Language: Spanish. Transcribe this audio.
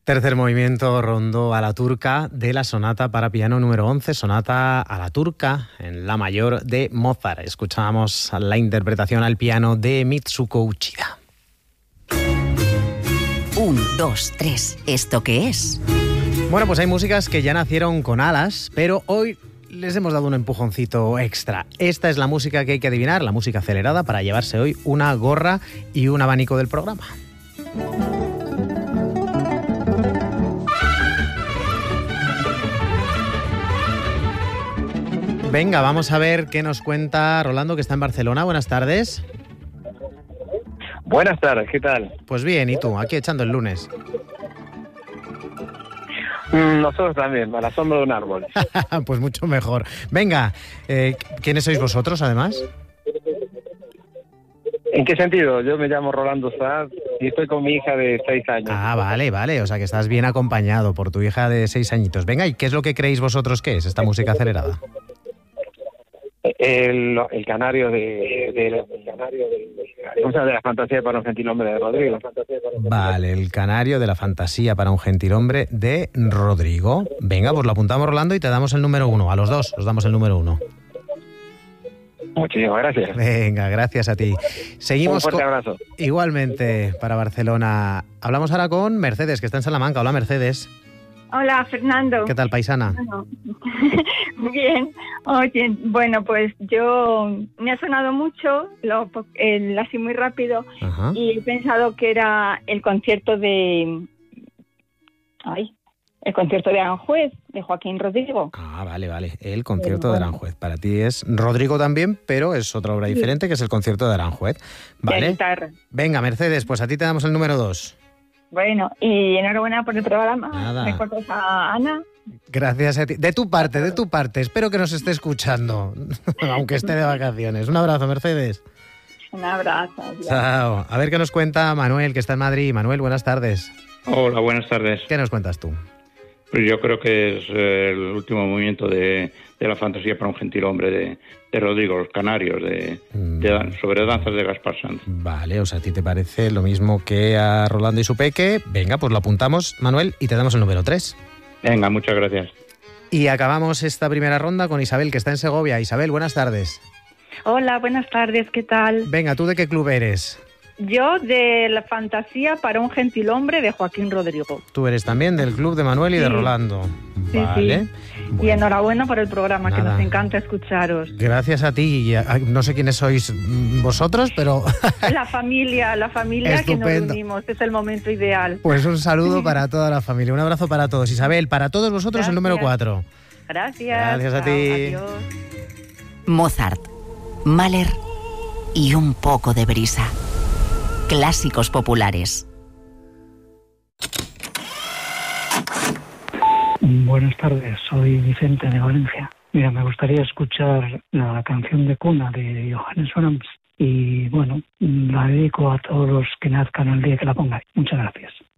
Tercer movimiento, Rondó a la turca de la sonata para piano número 11, sonata a la turca en la mayor de Mozart. Escuchábamos la interpretación al piano de Mitsuko Uchida. 1, 2, 3, ¿esto qué es? Bueno, pues hay músicas que ya nacieron con alas, pero hoy les hemos dado un empujoncito extra. Esta es la música que hay que adivinar, la música acelerada para llevarse hoy una gorra y un abanico del programa. Venga, vamos a ver qué nos cuenta Rolando, que está en Barcelona. Buenas tardes. Buenas tardes, ¿qué tal? Pues bien, ¿y tú? Aquí echando el lunes. Nosotros también, a la sombra de un árbol. Pues mucho mejor. Venga, ¿quiénes sois vosotros, además? ¿En qué sentido? Yo me llamo Rolando Sá y estoy con mi hija de 6 años. Ah, vale, o sea que estás bien acompañado por tu hija de 6 añitos. Venga, ¿y qué es lo que creéis vosotros que es esta música acelerada? El canario de la fantasía para un gentilhombre de Rodrigo. Vale, el canario de la fantasía para un gentilhombre de Rodrigo. Venga, pues lo apuntamos, Rolando, y te damos el número 1. A los dos os damos el número 1. Muchísimas gracias. Venga, gracias a ti. Seguimos. Un fuerte abrazo. Igualmente para Barcelona. Hablamos ahora con Mercedes, que está en Salamanca. Hola, Mercedes. Hola, Fernando. ¿Qué tal, paisana? Bueno, bien. Oye, bueno, pues yo me ha sonado mucho, así muy rápido. Ajá. Y he pensado que era el concierto de Aranjuez, de Joaquín Rodrigo. Ah, vale. El concierto de Aranjuez. Para ti es Rodrigo también, pero es otra obra diferente, que es el concierto de Aranjuez. Vale. De guitarra. Venga, Mercedes, pues a ti te damos el número 2. Bueno, y enhorabuena por el programa. Nada. ¿Me cortas a Ana? Gracias a ti. De tu parte. Espero que nos esté escuchando, aunque esté de vacaciones. Un abrazo, Mercedes. Un abrazo. Adiós. Chao. A ver qué nos cuenta Manuel, que está en Madrid. Manuel, buenas tardes. Hola, buenas tardes. ¿Qué nos cuentas tú? Pues yo creo que es el último movimiento de la fantasía para un gentilhombre de Rodrigo, Los Canarios, sobre danzas de Gaspar Sanz. Vale, o sea, ¿a ti te parece lo mismo que a Rolando y su peque? Venga, pues lo apuntamos, Manuel, y te damos el número 3. Venga, muchas gracias. Y acabamos esta primera ronda con Isabel, que está en Segovia. Isabel, buenas tardes. Hola, buenas tardes, ¿qué tal? Venga, ¿tú de qué club eres? Yo de la fantasía para un gentilhombre de Joaquín Rodrigo. Tú eres también del club de Manuel y de Rolando. Sí, vale. Sí. Bueno. Y enhorabuena por el programa, Nada. que nos encanta escucharos. Gracias a ti. No sé quiénes sois vosotros, pero... La familia que nos unimos, es el momento ideal. Pues un saludo para toda la familia, un abrazo para todos. Isabel, para todos vosotros Gracias. El número 4. Gracias a ti. Adiós. Mozart, Mahler y un poco de brisa. Clásicos populares. Buenas tardes, soy Vicente de Valencia. Mira, me gustaría escuchar la canción de cuna de Johannes Brahms y, bueno, la dedico a todos los que nazcan el día que la pongan. Muchas gracias.